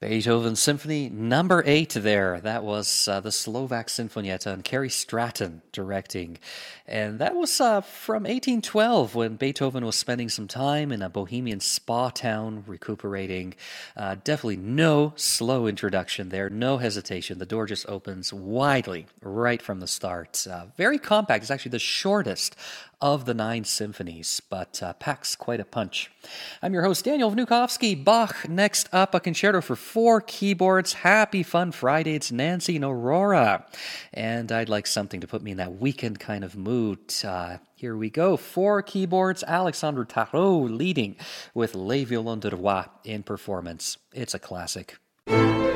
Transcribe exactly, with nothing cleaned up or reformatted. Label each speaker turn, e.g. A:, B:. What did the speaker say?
A: Beethoven Symphony number eight there. That was uh, the Slovak Sinfonietta and Cary Stratton directing. And that was uh, from eighteen twelve when Beethoven was spending some time in a Bohemian spa town recuperating. Uh, definitely no slow introduction there, no hesitation. The door just opens widely right from the start. Uh, very compact. It's actually the shortest of the nine symphonies, but uh, packs quite a punch. I'm your host, Daniel Vnukovsky. Bach, next up, a concerto for four keyboards. Happy Fun Friday. It's Nancy and Aurora. And I'd like something to put me in that weekend kind of mood. Uh, here we go. Four keyboards. Alexandre Tarot leading with Les Violons de Roi in performance. It's a classic.